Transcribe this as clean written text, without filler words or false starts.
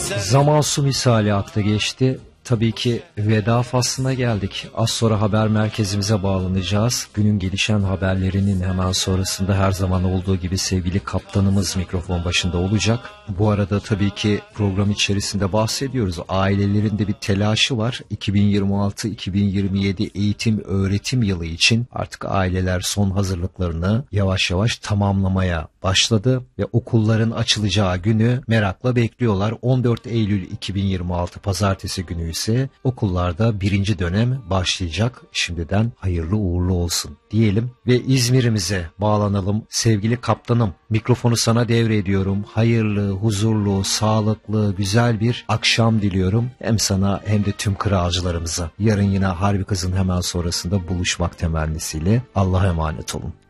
Zaman su misali akta geçti. Tabii ki veda faslına geldik. Az sonra haber merkezimize bağlanacağız. Günün gelişen haberlerinin hemen sonrasında her zaman olduğu gibi sevgili kaptanımız mikrofon başında olacak. Bu arada tabii ki program içerisinde bahsediyoruz. Ailelerin de bir telaşı var. 2026-2027 eğitim öğretim yılı için artık aileler son hazırlıklarını yavaş yavaş tamamlamaya başladı ve okulların açılacağı günü merakla bekliyorlar. 14 Eylül 2026 pazartesi günü ise okullarda birinci dönem başlayacak. Şimdiden hayırlı uğurlu olsun diyelim ve İzmir'imize bağlanalım. Sevgili kaptanım, mikrofonu sana devrediyorum. Hayırlı, huzurlu, sağlıklı, güzel bir akşam diliyorum. Hem sana hem de tüm kralcılarımıza. Yarın yine Harbi Kız'ın hemen sonrasında buluşmak temennisiyle. Allah'a emanet olun.